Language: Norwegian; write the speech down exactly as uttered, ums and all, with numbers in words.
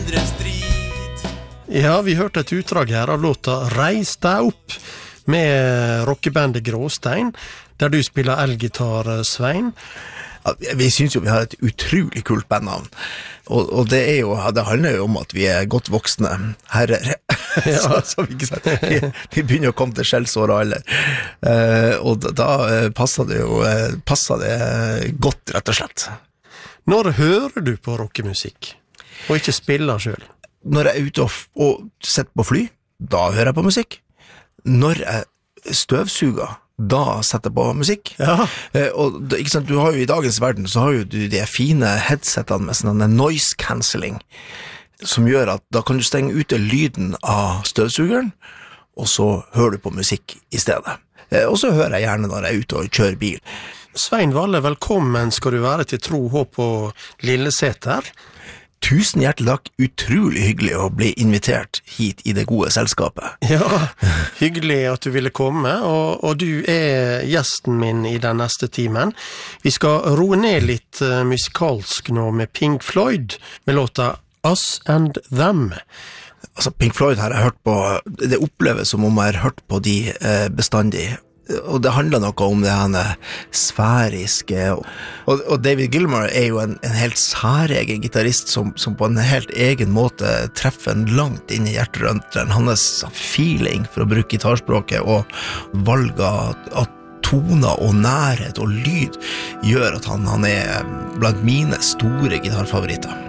mindre strid. Ja, vi hørte et utdrag her av låta Reis deg opp med rockebandet Gråstein, der du spiller elgitar, Svein. Ja, vi synes jo vi har et utrolig kult bandnavn, og, og det, er jo, det handler jo om at vi er godt voksne herrer. Ja. så, så vi, vi, vi begynner å komme til skjellsår og alder, uh, og da, da passer det jo passer det godt, rett og slett. Når hører du på rockemusikk, og ikke spiller selv? Når jeg er ute og, og sitter på fly, da hører jeg på musikk. Når jeg støvsuger, da setter jeg på musikk. Ja. Eh, og ikke sant, du har jo i dagens verden, så har jo du de fine headsetene med sånn noise cancelling, som gjør at da kan du stenge ute lyden av støvsugeren, og så hører du på musikk i stedet. Eh, og så hører jeg gjerne når jeg er ute og kjører bil. Svein Valle, velkommen skal du være til Tro, Håp og Lilleseter. Tusen hjertelig takk, utrolig hyggelig å bli invitert hit i det gode selskapet. Ja, hyggelig at du ville komme, og, og du er gjesten min i den neste timen. Vi skal roe ned litt uh, musikalsk nå med Pink Floyd, med låta Us and Them. Altså, Pink Floyd har jeg hørt på, det oppleves som om jeg har hørt på de uh, bestandig. Og det handler noe om det henne sfæriske, og, og David Gilmour er jo en, en helt særegen gitarrist som, som på en helt egen måte treffer en langt inn i hjerterønteren. Hans feeling, for å bruke gitarspråket, og valg av, av toner og nærhet og lyd gjør at han, han er blant mine store gitarfavoritter.